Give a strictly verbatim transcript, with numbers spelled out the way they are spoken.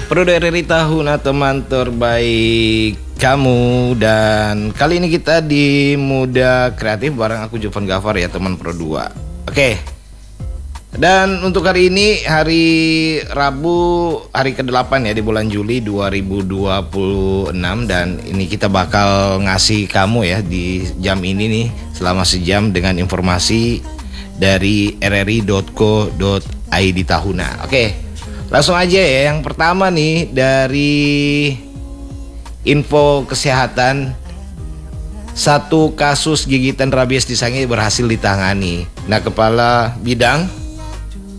Pro dari Tahuna, teman terbaik kamu. Dan kali ini kita di Muda Kreatif bareng aku Jovan Gafar ya, teman Pro dua. Oke. Dan untuk hari ini hari Rabu, hari kedelapan ya di bulan Juli dua ribu dua puluh enam. Dan ini kita bakal ngasih kamu ya di jam ini nih selama sejam dengan informasi dari r r i dot co dot i d Tahuna. Oke, langsung aja ya. Yang pertama nih dari info kesehatan, satu kasus gigitan rabies di Sangihe berhasil ditangani. Nah, Kepala Bidang